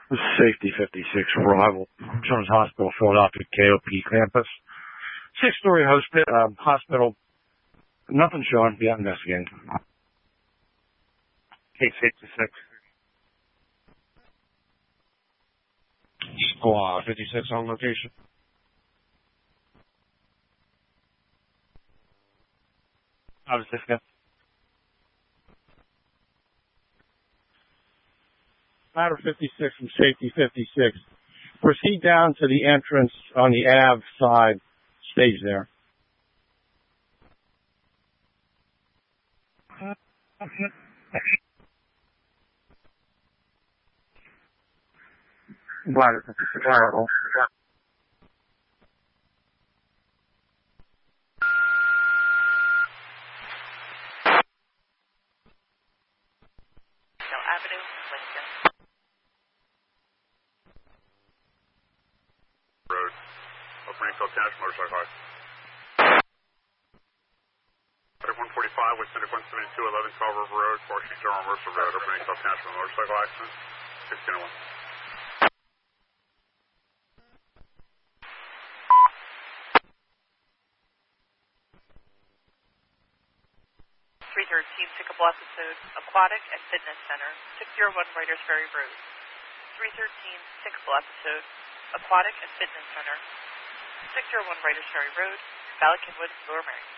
This is Safety 56 Arrival, Children's Hospital, Philadelphia, KOP campus. Six-story hospital. Nothing showing. Be out investigating. Case 56. Squad 56 on location. I was just Ladder 56 from Safety 56. Proceed down to the entrance on the Ave side. Stage there. Ladder 56. Arrival. Avenue, Lincoln. Road. Opening Phil Cash, motorcycle high. 145 with Civic 172, 1112 River Road, 4th Street General Mercer Road, opening Phil Cash with a motorcycle accident. 1601. 313 Sycamore episode, Aquatic and Fitness Center, 601 Writers Ferry Road. 313 Sycamore episode, Aquatic and Fitness Center, 601 Writers Ferry Road, Valley Kenwood, Lower Merion.